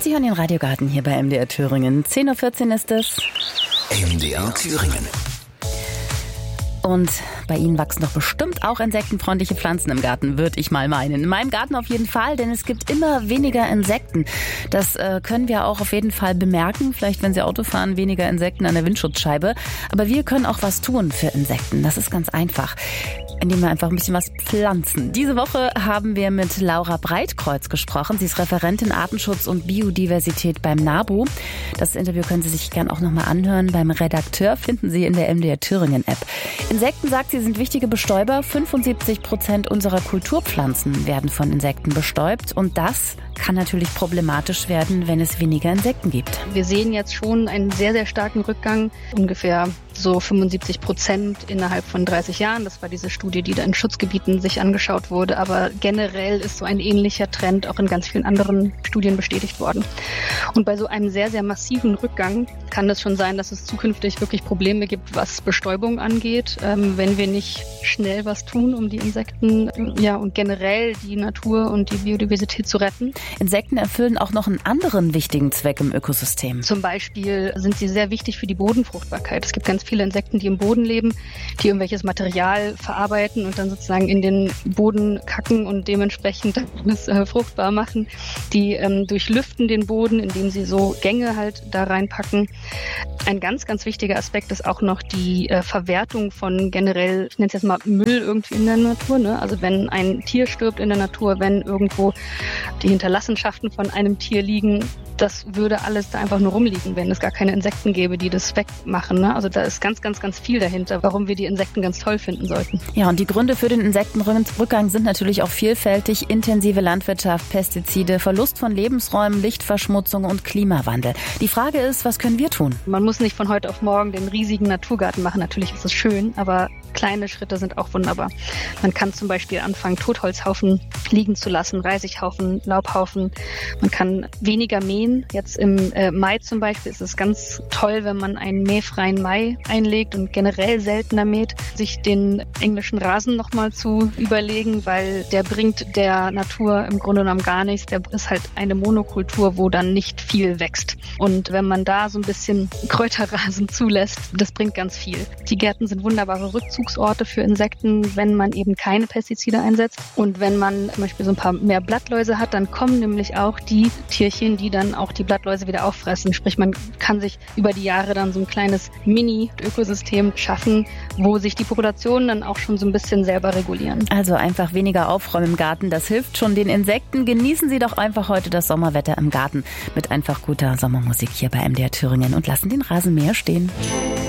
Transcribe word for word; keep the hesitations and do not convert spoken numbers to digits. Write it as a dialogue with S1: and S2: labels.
S1: Sie hören den Radiogarten hier bei M D R Thüringen. zehn Uhr vierzehn ist es.
S2: M D R Thüringen.
S1: Und bei Ihnen wachsen doch bestimmt auch insektenfreundliche Pflanzen im Garten, würde ich mal meinen. In meinem Garten auf jeden Fall, denn es gibt immer weniger Insekten. Das äh, können wir auch auf jeden Fall bemerken. Vielleicht, wenn Sie Auto fahren, weniger Insekten an der Windschutzscheibe. Aber wir können auch was tun für Insekten. Das ist ganz einfach, indem wir einfach ein bisschen was pflanzen. Diese Woche haben wir mit Laura Breitkreuz gesprochen. Sie ist Referentin Artenschutz und Biodiversität beim NABU. Das Interview können Sie sich gern auch nochmal anhören. Beim Redakteur finden Sie in der M D R Thüringen App. Insekten, sagt sie, sind wichtige Bestäuber. fünfundsiebzig Prozent unserer Kulturpflanzen werden von Insekten bestäubt. Und das kann natürlich problematisch werden, wenn es weniger Insekten gibt.
S3: Wir sehen jetzt schon einen sehr, sehr starken Rückgang. Ungefähr so fünfundsiebzig Prozent innerhalb von dreißig Jahren. Das war diese Studie, die da in Schutzgebieten sich angeschaut wurde. Aber generell ist so ein ähnlicher Trend auch in ganz vielen anderen Studien bestätigt worden. Und bei so einem sehr, sehr massiven Rückgang kann es schon sein, dass es zukünftig wirklich Probleme gibt, was Bestäubung angeht, ähm, wenn wir nicht schnell was tun, um die Insekten ja und generell die Natur und die Biodiversität zu retten.
S1: Insekten erfüllen auch noch einen anderen wichtigen Zweck im Ökosystem.
S3: Zum Beispiel sind sie sehr wichtig für die Bodenfruchtbarkeit. Es gibt ganz viele Insekten, die im Boden leben, die irgendwelches Material verarbeiten und dann sozusagen in den Boden kacken und dementsprechend das äh, fruchtbar machen. Die ähm, durchlüften den Boden, indem sie so Gänge halt da reinpacken. Ein ganz, ganz wichtiger Aspekt ist auch noch die äh, Verwertung von generell, ich nenne es jetzt mal Müll irgendwie in der Natur. Ne? Also wenn ein Tier stirbt in der Natur, wenn irgendwo die Hinterlassenschaften von einem Tier liegen, das würde alles da einfach nur rumliegen, wenn es gar keine Insekten gäbe, die das wegmachen. Ne? Also da ist ganz, ganz, ganz viel dahinter, warum wir die Insekten ganz toll finden sollten.
S1: Ja, und die Gründe für den Insektenrückgang sind natürlich auch vielfältig. Intensive Landwirtschaft, Pestizide, Verlust von Lebensräumen, Lichtverschmutzung und Klimawandel. Die Frage ist, was können wir tun?
S3: Man muss nicht von heute auf morgen den riesigen Naturgarten machen. Natürlich ist es schön, aber kleine Schritte sind auch wunderbar. Man kann zum Beispiel anfangen, Totholzhaufen liegen zu lassen, Reisighaufen, Laubhaufen. Man kann weniger mähen. Jetzt im äh, Mai zum Beispiel ist es ganz toll, wenn man einen mähfreien Mai einlegt und generell seltener mäht, sich den englischen Rasen nochmal zu überlegen, weil der bringt der Natur im Grunde genommen gar nichts. Der ist halt eine Monokultur, wo dann nicht viel wächst. Und wenn man da so ein bisschen Kräuterrasen zulässt, das bringt ganz viel. Die Gärten sind wunderbare Rückzugsorte für Insekten, wenn man eben keine Pestizide einsetzt. Und wenn man zum Beispiel so ein paar mehr Blattläuse hat, dann kommen nämlich auch die Tierchen, die dann auch die Blattläuse wieder auffressen. Sprich, man kann sich über die Jahre dann so ein kleines Mini-Ökosystem schaffen, wo sich die Populationen dann auch schon so ein bisschen selber regulieren.
S1: Also einfach weniger aufräumen im Garten, das hilft schon den Insekten. Genießen Sie doch einfach heute das Sommerwetter im Garten mit einfach guter Sommermusik hier bei M D R Thüringen und lassen den Rasenmäher stehen.